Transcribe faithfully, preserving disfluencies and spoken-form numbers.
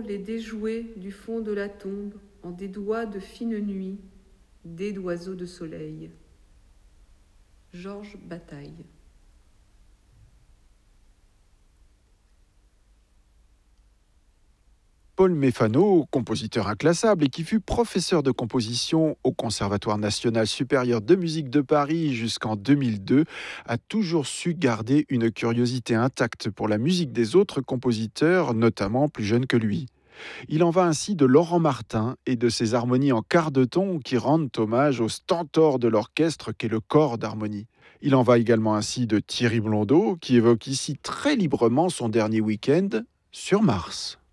les déjouer du fond de la tombe en des doigts de fine nuit, dés d'oiseaux de soleil. Georges Bataille. Paul Méphano, compositeur inclassable et qui fut professeur de composition au Conservatoire national supérieur de musique de Paris jusqu'en deux mille deux, a toujours su garder une curiosité intacte pour la musique des autres compositeurs, notamment plus jeunes que lui. Il en va ainsi de Laurent Martin et de ses harmonies en quart de ton qui rendent hommage au stentor de l'orchestre qu'est le corps d'harmonie. Il en va également ainsi de Thierry Blondeau qui évoque ici très librement son dernier week-end sur Mars.